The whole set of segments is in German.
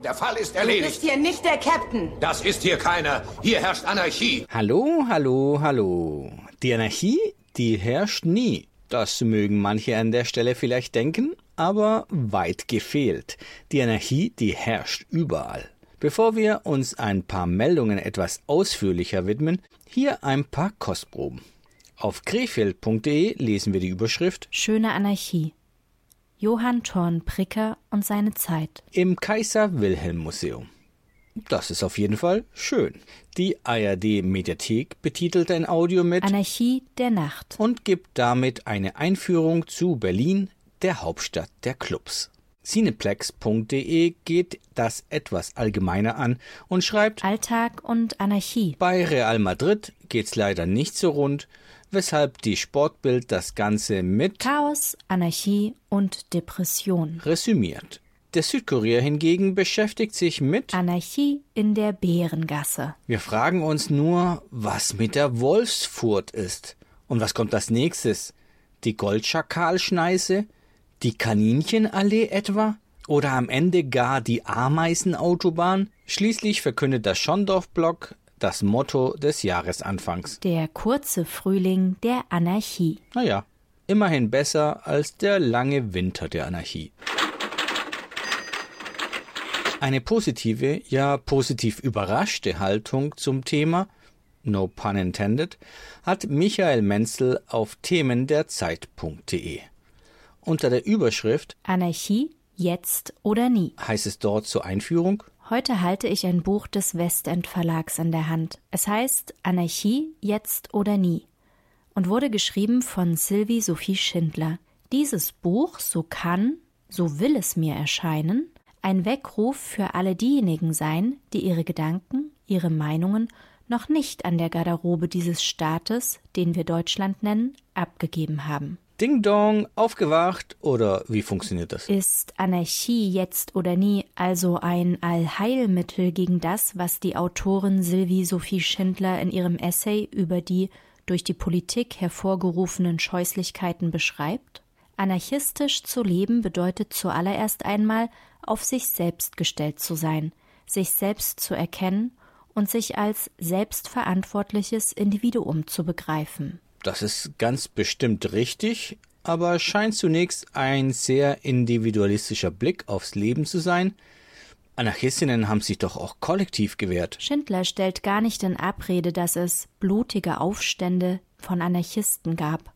Der Fall ist Du erledigt. bist hier nicht der Captain. Das ist hier keiner. Hier herrscht Anarchie. Hallo, hallo, hallo. Die Anarchie, die herrscht nie. Das mögen manche an der Stelle vielleicht denken, aber weit gefehlt. Die Anarchie, die herrscht überall. Bevor wir uns ein paar Meldungen etwas ausführlicher widmen, hier ein paar Kostproben. Auf krefeld.de lesen wir die Überschrift Schöne Anarchie. Johann Thorn-Pricker und seine Zeit. Im Kaiser-Wilhelm-Museum. Das ist auf jeden Fall schön. Die ARD-Mediathek betitelt ein Audio mit Anarchie der Nacht und gibt damit eine Einführung zu Berlin, der Hauptstadt der Clubs. Cineplex.de geht das etwas allgemeiner an und schreibt Alltag und Anarchie. Bei Real Madrid geht's leider nicht so rund, weshalb die Sportbild das Ganze mit Chaos, Anarchie und Depression resümiert. Der Südkurier hingegen beschäftigt sich mit Anarchie in der Bärengasse. Wir fragen uns nur, was mit der Wolfsfurt ist. Und was kommt als nächstes? Die Goldschakalschneise? Die Kaninchenallee etwa? Oder am Ende gar die Ameisenautobahn? Schließlich verkündet der Schondorf-Blog das Motto des Jahresanfangs. Der kurze Frühling der Anarchie. Naja, immerhin besser als der lange Winter der Anarchie. Eine positive, ja positiv überraschte Haltung zum Thema, no pun intended, hat Michael Menzel auf themenderzeit.de. Unter der Überschrift Anarchie, jetzt oder nie. Heißt es dort zur Einführung: Heute halte ich ein Buch des Westend Verlags in der Hand. Es heißt Anarchie, jetzt oder nie und wurde geschrieben von Sylvie Sophie Schindler. Dieses Buch, so will es mir erscheinen, ein Weckruf für alle diejenigen sein, die ihre Gedanken, ihre Meinungen noch nicht an der Garderobe dieses Staates, den wir Deutschland nennen, abgegeben haben. Ding Dong, aufgewacht, oder wie funktioniert das? Ist Anarchie jetzt oder nie also ein Allheilmittel gegen das, was die Autorin Sylvie Sophie Schindler in ihrem Essay über die durch die Politik hervorgerufenen Scheußlichkeiten beschreibt? Anarchistisch zu leben bedeutet zuallererst einmal, auf sich selbst gestellt zu sein, sich selbst zu erkennen und sich als selbstverantwortliches Individuum zu begreifen. Das ist ganz bestimmt richtig, aber scheint zunächst ein sehr individualistischer Blick aufs Leben zu sein. Anarchistinnen haben sich doch auch kollektiv gewehrt. Schindler stellt gar nicht in Abrede, dass es blutige Aufstände von Anarchisten gab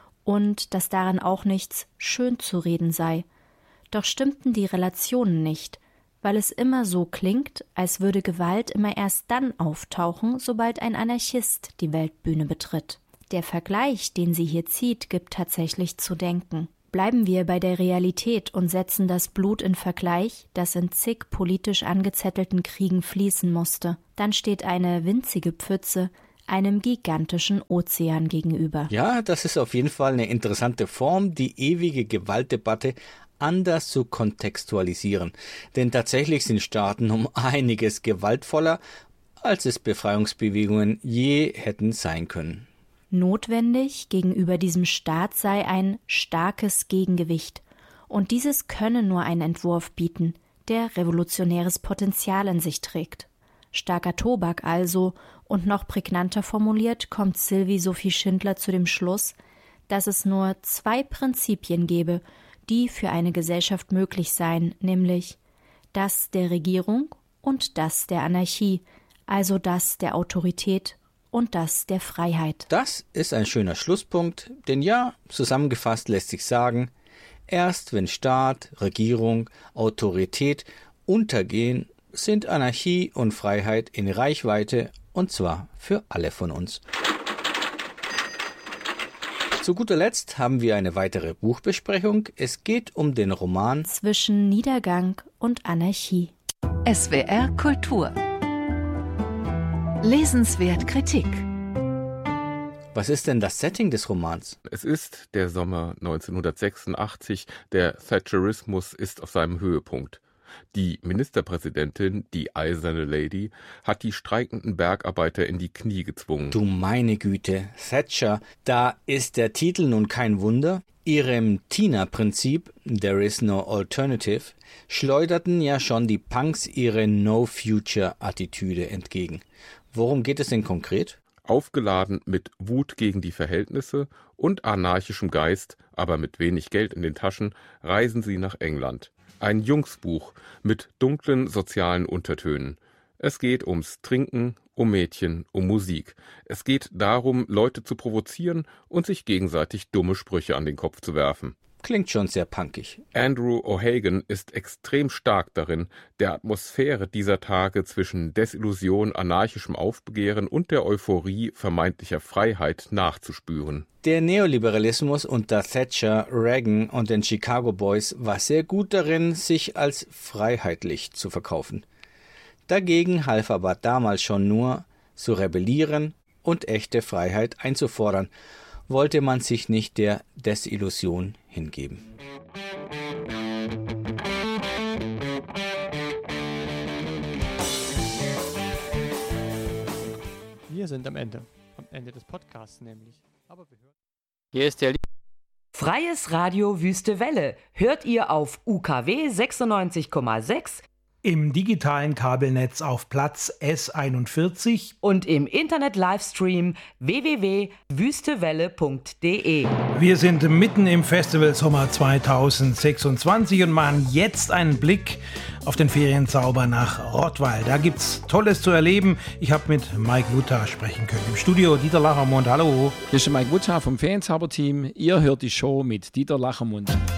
und dass daran auch nichts schön zu reden sei. Doch stimmten die Relationen nicht, weil es immer so klingt, als würde Gewalt immer erst dann auftauchen, sobald ein Anarchist die Weltbühne betritt. Der Vergleich, den sie hier zieht, gibt tatsächlich zu denken. Bleiben wir bei der Realität und setzen das Blut in Vergleich, das in zig politisch angezettelten Kriegen fließen musste. Dann steht eine winzige Pfütze einem gigantischen Ozean gegenüber. Ja, das ist auf jeden Fall eine interessante Form, die ewige Gewaltdebatte anders zu kontextualisieren. Denn tatsächlich sind Staaten um einiges gewaltvoller, als es Befreiungsbewegungen je hätten sein können. Notwendig gegenüber diesem Staat sei ein starkes Gegengewicht. Und dieses könne nur ein Entwurf bieten, der revolutionäres Potenzial in sich trägt. Starker Tobak also, und noch prägnanter formuliert, kommt Sylvie Sophie Schindler zu dem Schluss, dass es nur 2 Prinzipien gebe, die für eine Gesellschaft möglich seien, nämlich das der Regierung und das der Anarchie, also das der Autorität und das der Freiheit. Das ist ein schöner Schlusspunkt, denn ja, zusammengefasst lässt sich sagen, erst wenn Staat, Regierung, Autorität untergehen, sind Anarchie und Freiheit in Reichweite, und zwar für alle von uns. Zu guter Letzt haben wir eine weitere Buchbesprechung. Es geht um den Roman Zwischen Niedergang und Anarchie. SWR Kultur. Lesenswert Kritik. Was ist denn das Setting des Romans? Es ist der Sommer 1986. Der Thatcherismus ist auf seinem Höhepunkt. Die Ministerpräsidentin, die Eiserne Lady, hat die streikenden Bergarbeiter in die Knie gezwungen. Du meine Güte, Thatcher, da ist der Titel nun kein Wunder. Ihrem Tina-Prinzip, There is no alternative, schleuderten ja schon die Punks ihre No-Future-Attitüde entgegen. Worum geht es denn konkret? Aufgeladen mit Wut gegen die Verhältnisse und anarchischem Geist, aber mit wenig Geld in den Taschen, reisen sie nach England. Ein Jungsbuch mit dunklen sozialen Untertönen. Es geht ums Trinken, um Mädchen, um Musik. Es geht darum, Leute zu provozieren und sich gegenseitig dumme Sprüche an den Kopf zu werfen. Klingt schon sehr punkig. Andrew O'Hagan ist extrem stark darin, der Atmosphäre dieser Tage zwischen Desillusion, anarchischem Aufbegehren und der Euphorie vermeintlicher Freiheit nachzuspüren. Der Neoliberalismus unter Thatcher, Reagan und den Chicago Boys war sehr gut darin, sich als freiheitlich zu verkaufen. Dagegen half aber damals schon nur, zu rebellieren und echte Freiheit einzufordern, wollte man sich nicht der Desillusion hingeben. Wir sind am Ende des Podcasts nämlich. Aber wir hören. Hier ist der Freies Radio Wüste Welle hört ihr auf UKW 96,6 im digitalen Kabelnetz auf Platz S41 und im Internet-Livestream www.wüstewelle.de. Wir sind mitten im Festival Sommer 2026 und machen jetzt einen Blick auf den Ferienzauber nach Rottweil. Da gibt's Tolles zu erleben. Ich habe mit Mike Wutta sprechen können. Im Studio Dieter Lachermund, hallo. Hier ist Mike Wutta vom Ferienzauber-Team. Ihr hört die Show mit Dieter Lachermund.